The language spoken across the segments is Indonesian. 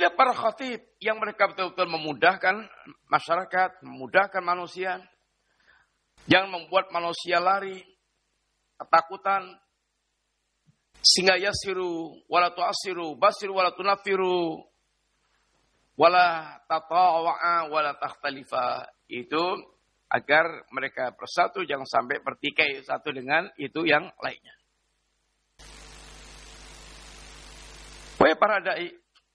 Ada para khatib yang mereka betul-betul memudahkan masyarakat, memudahkan manusia. Jangan membuat manusia lari, ketakutan. Sehingga yasiru, wala tu'asiru, basiru, wala tunafiru, wala tatawa'a, wala takhtalifa. Itu agar mereka bersatu, jangan sampai bertikai satu dengan itu yang lainnya. Wahai para da'i,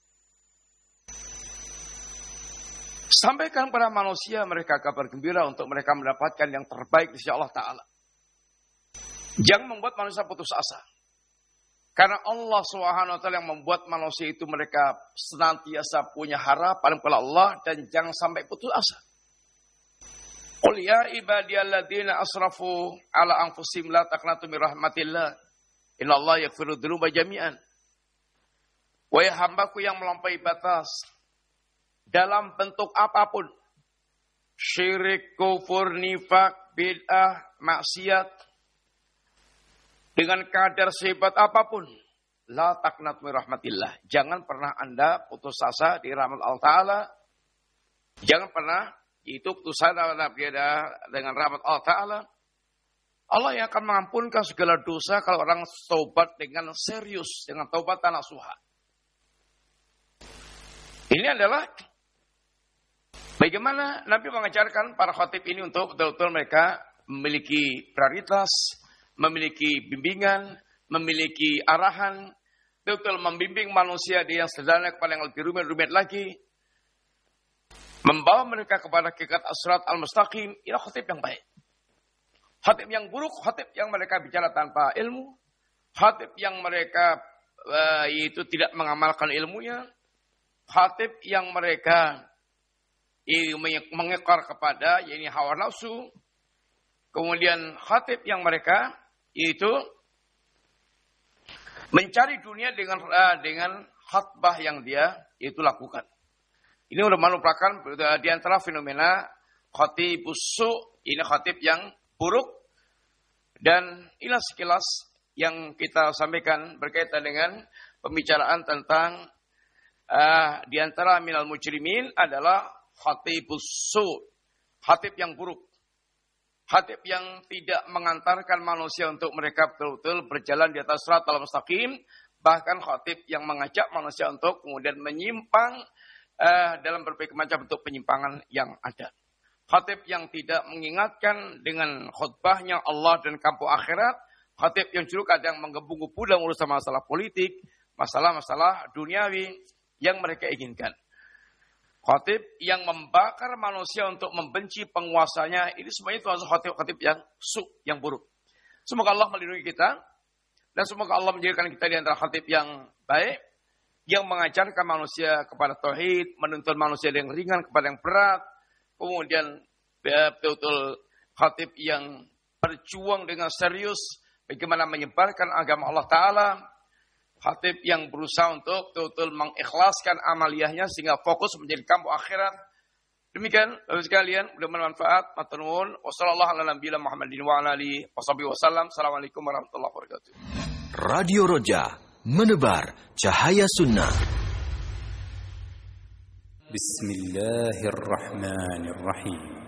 sampaikan pada manusia mereka kabar gembira untuk mereka mendapatkan yang terbaik di sisi Allah Ta'ala. Jangan membuat manusia putus asa. Karena Allah SWT yang membuat manusia itu mereka senantiasa punya harapan kepada Allah dan jangan sampai putus asa. Qul ya ibadiyalladzina asrafu ala anfusihim la taqnatu min rahmatillah. Innallaha yaghfiru dzunuba jami'an. Wahai hambaku yang melampaui batas dalam bentuk apapun, syirik, kufur, nifak, bid'ah, maksiat, dengan kadar sehebat apapun, la taqnat min rahmatillah. Jangan pernah Anda putus asa di rahmat Allah Ta'ala. Jangan pernah itu putus asa dengan rahmat Allah Ta'ala. Allah yang akan mengampunkan segala dosa kalau orang taubat dengan serius, dengan taubat nasuha. Ini adalah bagaimana Nabi mengajarkan para khatib ini untuk betul-betul mereka memiliki prioritas, memiliki bimbingan, memiliki arahan, betul membimbing manusia yang sederhana kepada yang lebih rumit lagi, membawa mereka kepada hakikat as-sirat al-mustaqim. Ini khatib yang baik. Khatib yang buruk, khatib yang mereka bicara tanpa ilmu, khatib yang mereka itu tidak mengamalkan ilmunya, khatib yang mereka mengekor kepada yakni hawa nafsu, kemudian khatib yang mereka itu mencari dunia dengan khatbah yang dia itu lakukan. Ini merupakan di antara fenomena khatibus su, ini khatib yang buruk. Dan inilah sekilas yang kita sampaikan berkaitan dengan pembicaraan tentang di antara minal mujrimin adalah khatibus su, khatib yang buruk. Khatib yang tidak mengantarkan manusia untuk mereka betul-betul berjalan di atas sirat al-mustaqim. Bahkan khatib yang mengajak manusia untuk kemudian menyimpang dalam berbagai macam bentuk penyimpangan yang ada. Khatib yang tidak mengingatkan dengan khutbahnya Allah dan kampung akhirat. Khatib yang justru kadang menggebu-gebu dalam urusan masalah politik, masalah-masalah duniawi yang mereka inginkan. Khatib yang membakar manusia untuk membenci penguasanya, ini semuanya itu khatib yang yang buruk. Semoga Allah melindungi kita dan semoga Allah menjadikan kita di antara khatib yang baik, yang mengajarkan manusia kepada tauhid, menuntun manusia yang ringan kepada yang berat, kemudian betul-betul khatib yang berjuang dengan serius bagaimana menyebarkan agama Allah Ta'ala. Khatib yang berusaha untuk betul-betul mengikhlaskan amaliyahnya sehingga fokus menjadi kampung akhirat. Demikian, Bapak sekalian, mudah-mudahan bermanfaat. Matur nuwun. Wassalamualaikum warahmatullahi wabarakatuh. Radio Roja, menebar cahaya sunnah. Bismillahirrahmanirrahim.